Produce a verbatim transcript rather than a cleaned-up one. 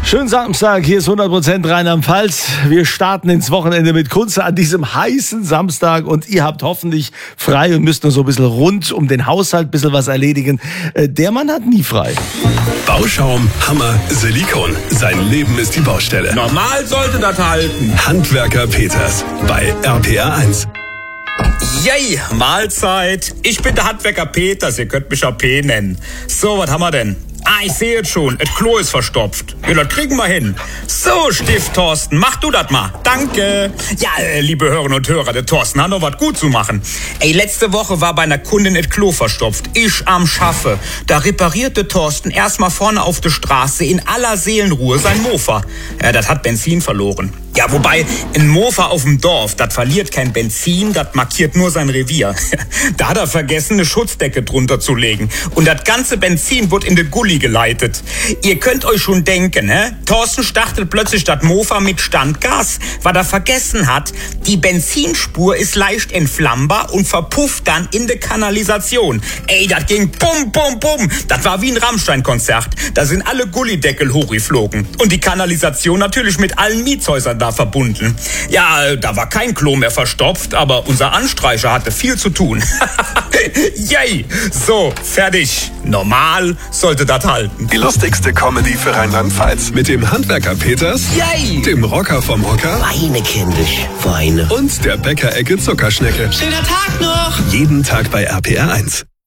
Schönen Samstag, hier ist hundert Prozent Rheinland-Pfalz. Wir starten ins Wochenende mit Kunze an diesem heißen Samstag und ihr habt hoffentlich frei und müsst nur so ein bisschen rund um den Haushalt ein bisschen was erledigen. Der Mann hat nie frei. Bauschaum, Hammer, Silikon. Sein Leben ist die Baustelle. Normal sollte das halten. Handwerker Peters bei R P R eins. Yay, Mahlzeit. Ich bin der Handwerker Peters, ihr könnt mich auch P nennen. So, was haben wir denn? Ah, ich sehe jetzt schon, das Klo ist verstopft. Ja, das kriegen wir hin. So, Stift Thorsten, mach du das mal. Danke. Ja, äh, liebe Hörerinnen und Hörer, der Thorsten hat noch was gut zu machen. Ey, letzte Woche war bei einer Kundin das Klo verstopft. Ich am Schaffe. Da reparierte Thorsten erstmal vorne auf der Straße in aller Seelenruhe sein Mofa. Ja, das hat Benzin verloren. Ja, wobei, ein Mofa auf dem Dorf, das verliert kein Benzin, das markiert nur sein Revier. Da hat er vergessen, eine Schutzdecke drunter zu legen. Und das ganze Benzin wird in den Gully geleitet. Ihr könnt euch schon denken, hä? Thorsten startet plötzlich das Mofa mit Standgas, weil er vergessen hat, die Benzinspur ist leicht entflammbar und verpufft dann in der Kanalisation. Ey, das ging bum, bum, bum. Das war wie ein Rammstein-Konzert. Da sind alle Gullydeckel hochgeflogen. Und die Kanalisation natürlich mit allen Mietshäusern da verbunden. Ja, da war kein Klo mehr verstopft, aber unser Anstreicher hatte viel zu tun. Yay! So, fertig. Normal sollte das halten. Die lustigste Comedy für Rheinland-Pfalz mit dem Handwerker Peters, Yay! dem Rocker vom Hocker Weine, kindisch, Weine. und der Bäckerecke Zuckerschnecke. Schöner Tag noch! Jeden Tag bei R P R eins.